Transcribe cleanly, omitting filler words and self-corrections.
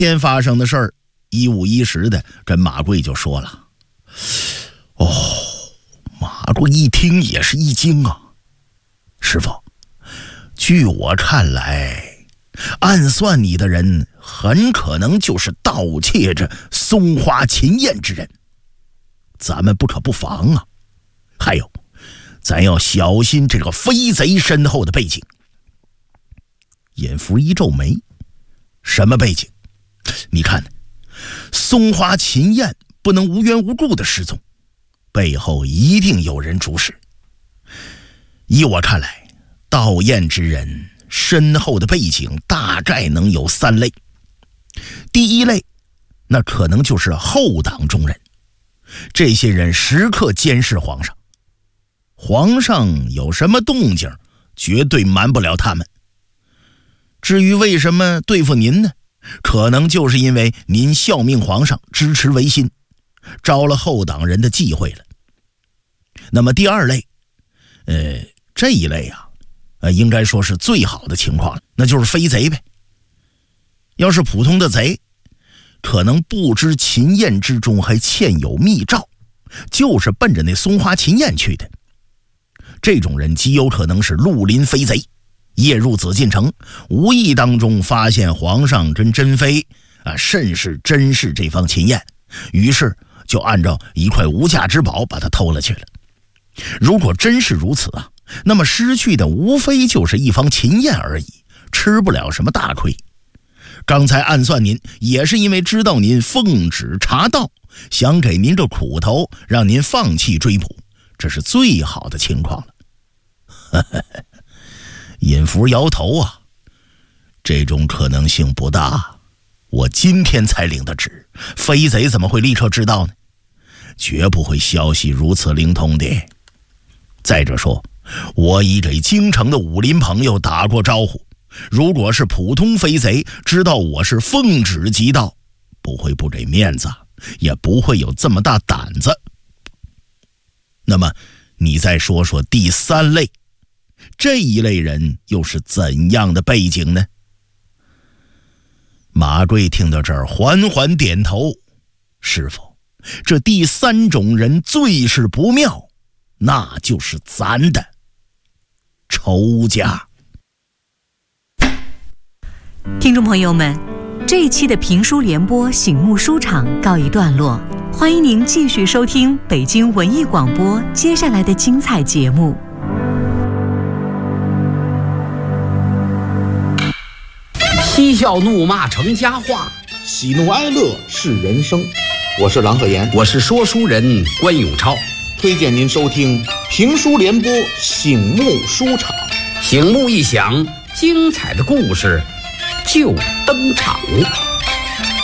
天发生的事儿，一五一十的跟马贵就说了。马贵一听也是一惊啊，师傅，据我看来，暗算你的人很可能就是盗窃着松花秦燕之人，咱们不可不防啊。还有，咱要小心这个飞贼身后的背景。尹福一皱眉，什么背景？你看，松花秦燕不能无缘无故的失踪，背后一定有人主使。依我看来，盗燕之人身后的背景大概能有3类。第一类，那可能就是后党中人，这些人时刻监视皇上，皇上有什么动静，绝对瞒不了他们。至于为什么对付您呢？可能就是因为您效命皇上，支持维新，招了后党人的忌讳了。那么第二类，这一类应该说是最好的情况了，那就是飞贼呗。要是普通的贼，可能不知秦燕之中还嵌有密诏，就是奔着那松花秦燕去的。这种人极有可能是绿林飞贼，夜入紫禁城，无意当中发现皇上跟珍妃甚是珍视这方秦燕，于是就按照一块无价之宝把它偷了去了。如果真是如此那么失去的无非就是一方秦燕而已，吃不了什么大亏。刚才暗算您，也是因为知道您奉旨查盗，想给您个苦头，让您放弃追捕，这是最好的情况了。尹福摇头这种可能性不大。我今天才领的旨，飞贼怎么会立刻知道呢？绝不会消息如此灵通的。再者说，我已给京城的武林朋友打过招呼，如果是普通飞贼，知道我是奉旨急盗，不会不给面子，也不会有这么大胆子。那么你再说说第3类，这一类人又是怎样的背景呢？马贵听到这儿缓缓点头，师傅，这第3种人最是不妙，那就是咱的仇家。 听众朋友们，这一期的评书联播醒目书场告一段落，欢迎您继续收听北京文艺广播接下来的精彩节目。 嬉笑怒骂成佳话， 喜怒哀乐是人生。我是郎鹤炎， 我是说书人关永超， 推荐您收听评书联播醒目书场。 醒目一响，精彩的故事就登场。